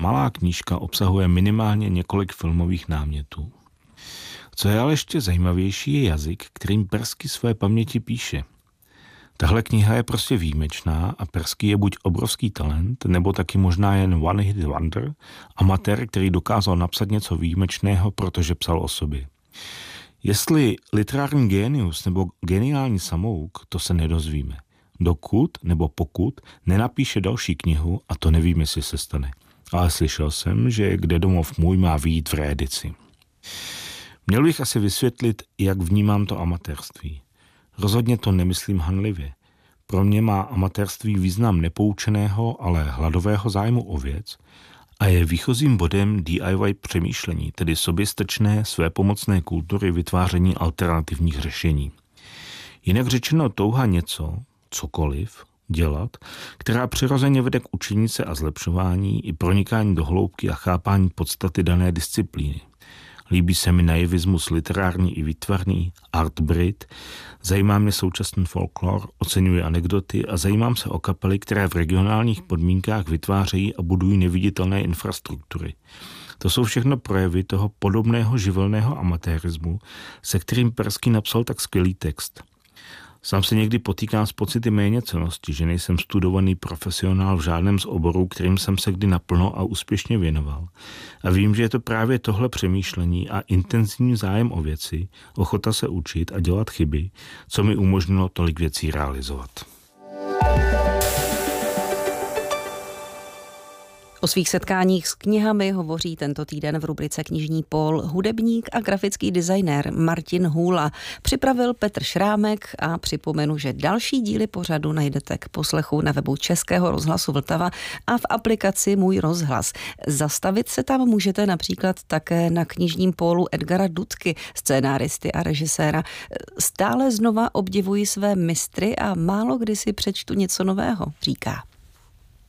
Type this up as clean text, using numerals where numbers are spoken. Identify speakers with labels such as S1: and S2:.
S1: malá knížka obsahuje minimálně několik filmových námětů. Co je ale ještě zajímavější, je jazyk, kterým Persky své paměti píše. Tahle kniha je prostě výjimečná a Persky je buď obrovský talent, nebo taky možná jen one hit wonder, amatér, který dokázal napsat něco výjimečného, protože psal o sobě. Jestli literární génius nebo geniální samouk, to se nedozvíme. Dokud nebo pokud nenapíše další knihu, a to nevím, jestli se stane. Ale slyšel jsem, že Kde domov můj má vyjít v reedici. Měl bych asi vysvětlit, jak vnímám to amatérství. Rozhodně to nemyslím hanlivě. Pro mě má amatérství význam nepoučeného, ale hladového zájmu o věc a je výchozím bodem DIY přemýšlení, tedy soběstačné svépomocné kultury vytváření alternativních řešení. Jinak řečeno touha cokoliv, dělat, která přirozeně vede k učení se a zlepšování i pronikání do hloubky a chápání podstaty dané disciplíny. Líbí se mi naivismus literární i výtvarný, art brit, zajímá mě současný folklor, oceňuji anekdoty a zajímám se o kapely, které v regionálních podmínkách vytvářejí a budují neviditelné infrastruktury. To jsou všechno projevy toho podobného živelného amatérismu, se kterým Persky napsal tak skvělý text. Sám se někdy potýkám s pocity méněcennosti, že nejsem studovaný profesionál v žádném z oborů, kterým jsem se kdy naplno a úspěšně věnoval. A vím, že je to právě tohle přemýšlení a intenzivní zájem o věci, ochota se učit a dělat chyby, co mi umožnilo tolik věcí realizovat.
S2: O svých setkáních s knihami hovoří tento týden v rubrice Knižní pól hudebník a grafický designér Martin Hůla. Připravil Petr Šrámek a připomenu, že další díly pořadu najdete k poslechu na webu Českého rozhlasu Vltava a v aplikaci Můj rozhlas. Zastavit se tam můžete například také na knižním pólu Edgara Dudky, scénáristy a režiséra. Stále znova obdivuji své mistry a málo kdy si přečtu něco nového, říká.